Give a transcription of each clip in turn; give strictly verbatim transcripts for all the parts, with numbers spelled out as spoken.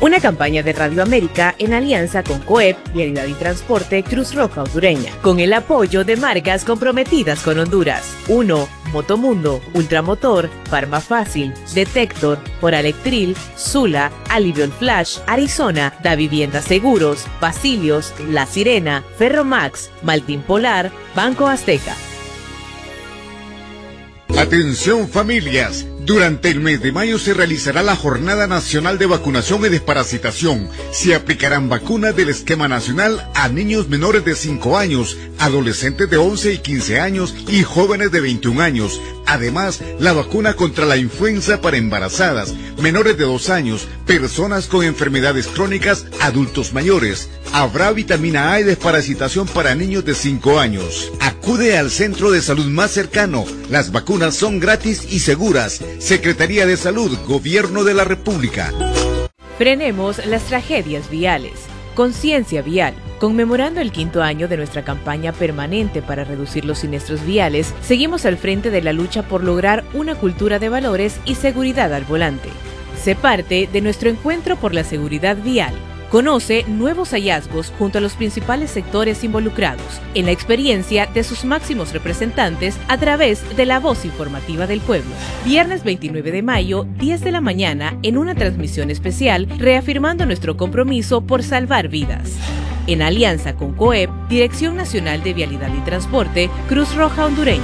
Una campaña de Radio América en alianza con COEP, Vialidad y Transporte, Cruz Roja Hondureña, con el apoyo de marcas comprometidas con Honduras. uno. Motomundo, Ultramotor, Farmafácil, Detector, Oralectril, Sula, Aliviol Flash, Arizona, Da Vivienda Seguros, Basilios, La Sirena, Ferromax, Maltín Polar, Banco Azteca. Atención familias, durante el mes de mayo se realizará la Jornada Nacional de Vacunación y Desparasitación. Se aplicarán vacunas del esquema nacional a niños menores de cinco años, adolescentes de once y quince años y jóvenes de veintiún años. Además, la vacuna contra la influenza para embarazadas, menores de dos años, personas con enfermedades crónicas, adultos mayores. Habrá vitamina A y desparasitación para niños de cinco años. Acude al centro de salud más cercano. Las vacunas son gratis y seguras. Secretaría de Salud, Gobierno de la República. Frenemos las tragedias viales. Conciencia Vial. Conmemorando el quinto año de nuestra campaña permanente para reducir los siniestros viales, seguimos al frente de la lucha por lograr una cultura de valores y seguridad al volante. Sé parte de nuestro encuentro por la seguridad vial. Conoce nuevos hallazgos junto a los principales sectores involucrados, en la experiencia de sus máximos representantes a través de la voz informativa del pueblo. Viernes veintinueve de mayo, diez de la mañana, en una transmisión especial, reafirmando nuestro compromiso por salvar vidas. En alianza con COEP, Dirección Nacional de Vialidad y Transporte, Cruz Roja Hondureña.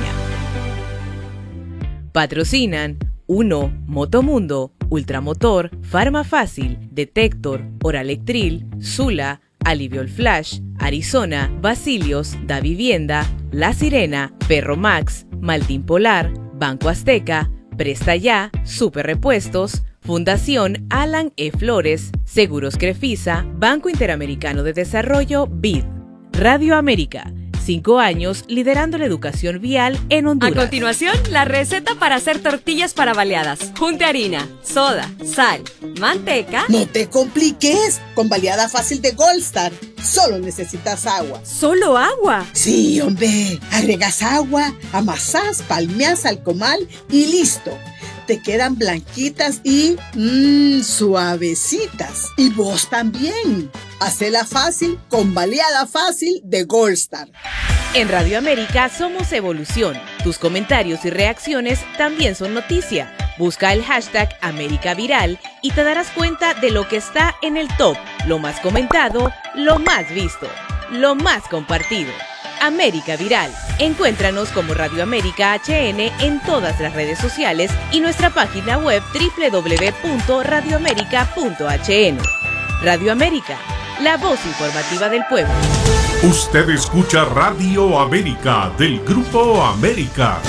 Patrocinan uno. Motomundo, Ultramotor, Farmafácil, Detector, Oralectril, Sula, Aliviol Flash, Arizona, Basilios, Da Vivienda, La Sirena, Ferromax, Maltín Polar, Banco Azteca, Presta Ya, Super Repuestos, Fundación Alan E. Flores, Seguros Crefisa, Banco Interamericano de Desarrollo, B I D, Radio América. Cinco años liderando la educación vial en Honduras. A continuación, la receta para hacer tortillas para baleadas. Junte harina, soda, sal, manteca. No te compliques. Con baleada fácil de Gold Star, solo necesitas agua. ¿Solo agua? Sí, hombre. Agregas agua, amasás, palmeás al comal y listo. Te quedan blanquitas y mmm, suavecitas. Y vos también. Hacela fácil con baleada fácil de Gold Star. En Radio América somos evolución. Tus comentarios y reacciones también son noticia. Busca el hashtag América Viral y te darás cuenta de lo que está en el top, lo más comentado, lo más visto, lo más compartido. América Viral. Encuéntranos como Radio América H N en todas las redes sociales y nuestra página web doble u doble u doble u punto radio américa punto h n. Radio América, la voz informativa del pueblo. Usted escucha Radio América del Grupo América.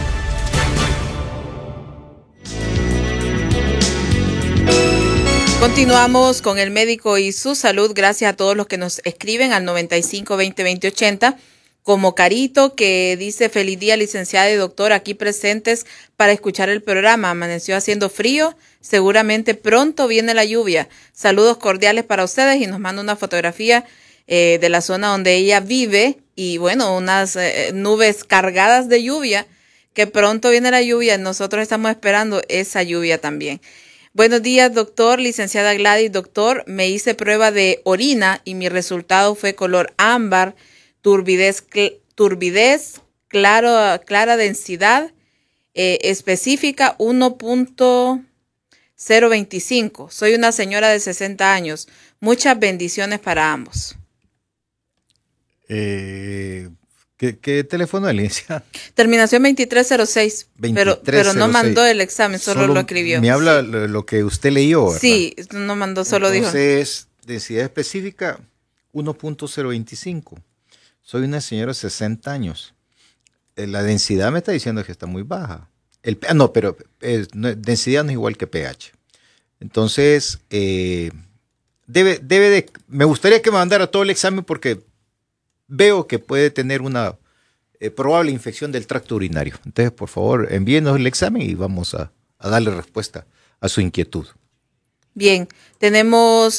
Continuamos con el médico y su salud. Gracias a todos los que nos escriben al noventa y cinco, veinte, veinte, ochenta. Como Carito, que dice: feliz día, licenciada y doctor, aquí presentes para escuchar el programa. Amaneció haciendo frío, seguramente pronto viene la lluvia. Saludos cordiales para ustedes, y nos manda una fotografía eh, de la zona donde ella vive y bueno, unas eh, nubes cargadas de lluvia, que pronto viene la lluvia. Nosotros estamos esperando esa lluvia también. Buenos días, doctor, licenciada Gladys. Doctor, me hice prueba de orina y mi resultado fue color ámbar, turbidez, cl- turbidez claro, clara densidad eh, específica uno punto cero veinticinco. Soy una señora de sesenta años. Muchas bendiciones para ambos. Eh, ¿qué, ¿Qué teléfono de línea? Terminación veintitrés cero seis. Pero, pero no mandó el examen, solo, solo lo escribió. Me habla sí. lo, lo que usted leyó, ¿verdad? Sí, no mandó, solo Entonces, dijo. Entonces, densidad específica uno punto cero veinticinco. Soy una señora de sesenta años. Eh, la densidad me está diciendo que está muy baja. El, no, pero eh, no, densidad no es igual que pH. Entonces, eh, debe, debe de... Me gustaría que me mandara todo el examen porque veo que puede tener una eh, probable infección del tracto urinario. Entonces, por favor, envíenos el examen y vamos a, a darle respuesta a su inquietud. Bien, tenemos